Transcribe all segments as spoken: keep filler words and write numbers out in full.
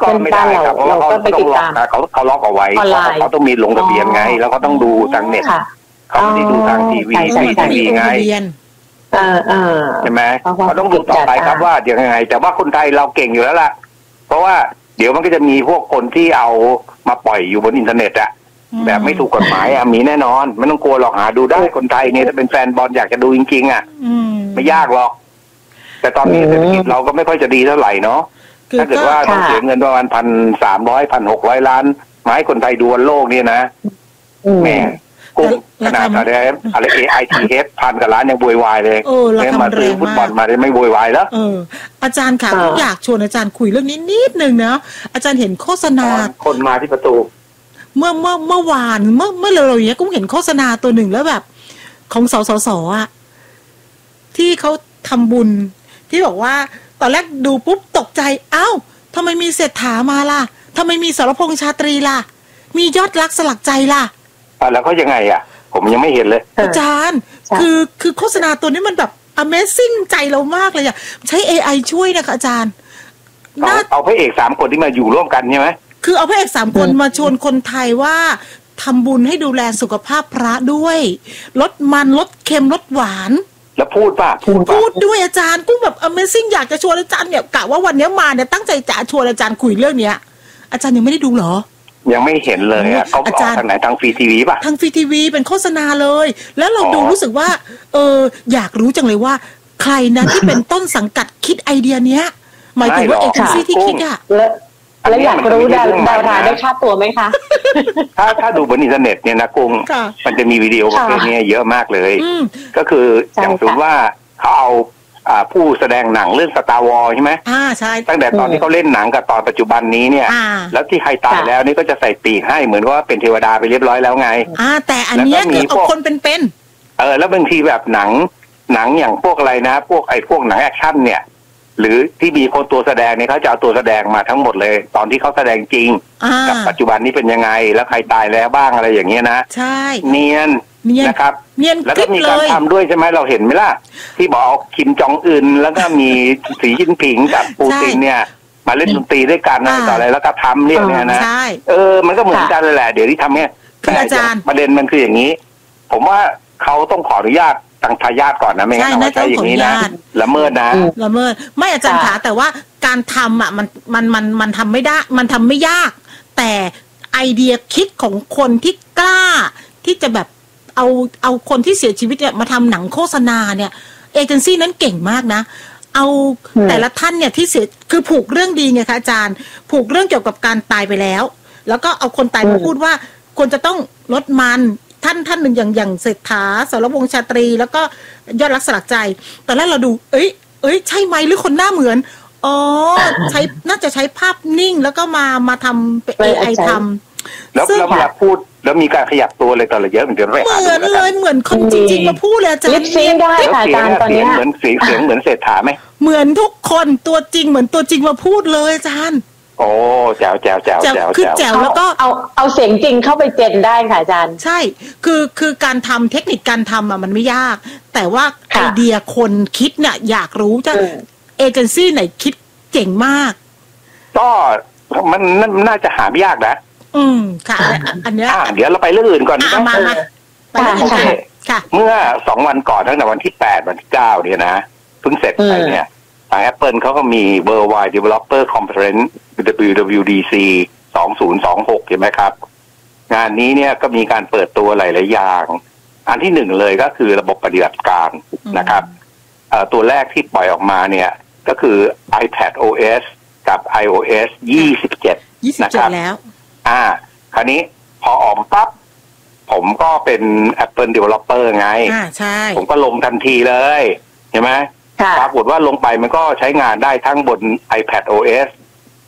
ก็ไม่ได้ครับเพราะว่าเขาต้องล็อกนะเขาเขาล็อกเอาไว้เขาต้องมีลงทะเบียนไงแล้วก็ต้องดูทางเน็ตเขาไม่ได้ดูทางทีวีทีวีไงเออเออใช่ไหมเขาต้องดูต่อไปครับว่ายังไงแต่ว่าคนไทยเราเก่งอยู่แล้วล่ะเพราะว่าเดี๋ยวมันก็จะมีพวกคนที่เอามาปล่อยอยู่บนอินเทอร์เน็ตอะแบบไม่ถูกกฎหมายอะมีแน่นอนไม่ต้องกลัวหรอกหาดูได้คนไทยเนี่ยถ้าเป็นแฟนบอลอยากจะดูจริงๆอะไม่ยากหรอกแต่ตอนนี้เศรษฐกิจเราก็ไม่ค่อยจะดีเท่าไหร่เนาะถ้าเกิดว่าต้องเสียเงินประมาณพันสามร้อยพันหกร้อยล้านมาให้คนไทยดูบอลโลกนี่นะแม่กุ้งขนาดอะไรอะไรเอไอทีเอฟพันกับล้านยังบวยวายเลยเนี่ยมาซื้อฟุตบอลมาได้ไม่บวยวายแล้วเอออาจารย์ค่ะอยากชวนอาจารย์คุยเรื่องนี้นิดนึงนะอาจารย์เห็นโฆษณาคนมาที่ประตูเมื่อเมื่อเมื่อวานเมื่อเมื่อเร็วๆอย่างเงี้ยกุ้งเห็นโฆษณาตัวหนึ่งแล้วแบบของสสสอ่ะที่เขาทำบุญที่บอกว่าตอนแรกดูปุ๊บตกใจอ้าวทำไมมีเศรษฐามาล่ะทำไมมีสรพงษ์ชาตรีล่ะมียอดรักสลักใจล่ะอ่ะแล้วก็ยังไงอ่ะผมยังไม่เห็นเลยอาจารย์คือคือโฆษณาตัวนี้มันแบบ Amazing ใจเรามากเลยอ่ะใช้ เอ ไอ ช่วยนะคะอาจารย์เอาเอาพระเอกสามคนที่มาอยู่ร่วมกันใช่ไหมคือเอาพระเอกสามคนมาชวนคนไทยว่าทำบุญให้ดูแลสุขภาพพระด้วยลดมันลดเค็มลดหวานแล้วพูดป่ะพูดพูดด้วยอาจารย์กุ้งแบบ Amazing อยากจะชวนอาจารย์เนี่ยกะว่าวันนี้มาเนี่ยตั้งใจจะชวนอาจารย์คุยเรื่องเนี้ยอาจารย์ยังไม่ได้ดูเหรอยังไม่เห็นเลยอ่ะเขาบอกทางไหนทางฟรีทีวีป่ะทางฟรีทีวีเป็นโฆษณาเลยแล้วเราดูรู้สึกว่าเอออยากรู้จังเลยว่าใครนะที่เป็นต้นสังกัดคิดไอเดียเนี้ยหมายถึงว่าเอเจนซี่ที่คิดอ่ะแล้วอยากรู้ดาราได้ค่าตัวไหมคะถ้าถ้าดูบนอินเทอร์เน็ตเนี่ยนะกุ้งมันจะมีวิดีโอประเภทนี้เยอะมากเลยก็คืออย่างสมมติว่าเขาเอาผู้แสดงหนังเรื่อง Star Wars ใช่ไหมอ่าใช่ตั้งแต่ตอนที่เขาเล่นหนังกับตอนปัจจุบันนี้เนี่ยแล้วที่ใครตายแล้วนี่ก็จะใส่ปีกให้เหมือนว่าเป็นเทวดาไปเรียบร้อยแล้วไงอ่าแต่อันนี้คือเอาคนเป็นๆเออแล้วบางทีแบบหนังหนังอย่างพวกอะไรนะพวกไอ้พวกหนังแอคชั่นเนี่ยหรือที่มีคนตัวแสดงเนี่ยเขาจะเอาตัวแสดงมาทั้งหมดเลยตอนที่เขาแสดงจริงกับปัจจุบันนี้เป็นยังไงแล้วใครตายแล้วบ้างอะไรอย่างเงี้ยนะใช่เนียนนะครับแล้วก็มีการทำด้วยใช่ไหมเราเห็นไหมล่ะที่บอกเอาคิมจองอึนแล้วก็มีสีจิ้นผิงกับปูตินเนี่ยมาเล่นดนตรีด้วยกันอะไรต่ออะไรแล้วก็ทำเรื่องเนี่ยนะเออมันก็เหมือนกันเลยแหละเดี๋ยวที่ทำเนี่ยแต่ประเด็นมันคืออย่างนี้ผมว่าเขาต้องขออนุญาตทางทายาทก่อนนะไม่งั้นเอาใช้อย่างนี้นะละเมิดนะละเมิดไม่อาจารย์ขาแต่ว่าการทำอ่ะมันมันมันมันทำไม่ได้มันทำไม่ยากแต่ไอเดียคิดของคนที่กล้าที่จะแบบเอาเอาคนที่เสียชีวิตเนี่ยมาทำหนังโฆษณาเนี่ยเอเจนซี่นั้นเก่งมากนะเอาแต่ละท่านเนี่ยที่เสียคือผูกเรื่องดีไงคะอาจารย์ผูกเรื่องเกี่ยวกับการตายไปแล้วแล้วก็เอาคนตายมาพูดว่าควรจะต้องลดมันท่านท่านหนึ่งอย่างอย่างเศรษฐาสรพงษ์ชาตรีแล้วก็ยอดรักสลักใจตอนแรกเราดูเอ้ยเอ้ยใช่ไหมหรือคนหน้าเหมือนอ๋อใช้น่าจะใช้ภาพนิ่งแล้วก็มามาทำเป็น เอ ไอ ทำแล้วแล้วเวลาพูดแล้วมีการขยับตัวอะไรต่ออะไรเยอะเหมือนเดิมเลยเหมือนเลยเหมือนคนจริงๆมาพูดเลยอาจารย์ลิปซิงค์ได้ค่ะอาจารย์ตอนนี้เหมือนเสียงเสียงเหมือนเศรษฐาไหมเหมือนทุกคนตัวจริงเหมือนตัวจริงมาพูดเลยอาจารย์โอ้แจ๋วแจ๋วแจ๋วแจ๋วคือแจ๋วแล้วก็เอาเอาเสียงจริงเข้าไปเจนได้ค่ะอาจารย์ใช่คือคือการทำเทคนิคการทำอ่ะมันไม่ยากแต่ว่าไอเดียคนคิดเนี่ยอยากรู้จะเอเจนซี่ไหนคิดเจ๋งมากก็มันน่าจะหาไม่ยากนะอืมค่ะอันเนี้ยเดี๋ยวเราไปเรื่องอื่นก่อนดีไหมไปโอเคค่ะเมื่อสองวันก่อนตั้งแต่วันที่แปดวันที่เก้าเนี่ยนะเพิ่งเสร็จไปเนี่ยทาง Apple เขาก็มี Worldwide Developer Conference ดับเบิลยู ดับเบิลยู ดี ซี สองพันยี่สิบหกใช่ไหมครับงานนี้เนี่ยก็มีการเปิดตัวหลายๆอย่างอันที่หนึ่งเลยก็คือระบบปฏิบัติการนะครับตัวแรกที่ปล่อยออกมาเนี่ยก็คือ iPad โอ เอส กับ iOS ยี่สิบเจ็ดนะครับแล้วอ่าคราวนี้พอออกปั๊บผมก็เป็น Apple Developer ไงอ่าใช่ผมก็ลงทันทีเลยใช่ไหมปรากฏว่าลงไปมันก็ใช้งานได้ทั้งบน iPad โอ เอส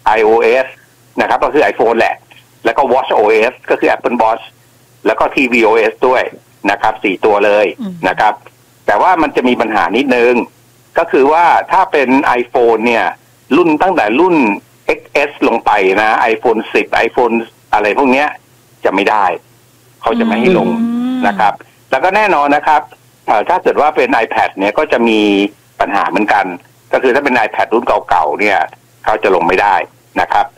iOS นะครับก็คือ iPhone แหละแล้วก็ Watch โอ เอส ก็คือ Apple Watch แล้วก็ ที วี โอ เอส ด้วยนะครับสี่ตัวเลยนะครับแต่ว่ามันจะมีปัญหานิดนึงก็คือว่าถ้าเป็น iPhone เนี่ยรุ่นตั้งแต่รุ่น เอ็กซ์ เอส ลงไปนะ iPhone สิบ iPhone อะไรพวกเนี้ยจะไม่ได้เขาจะไม่ให้ลงนะครับแล้วก็แน่นอนนะครับถ้าเกิดว่าเป็น iPad เนี่ยก็จะมีปัญหาเหมือนกันก็คือถ้าเป็น iPad รุ่นเก่าๆเนี่ยเขาจะลงไม่ได้นะครับ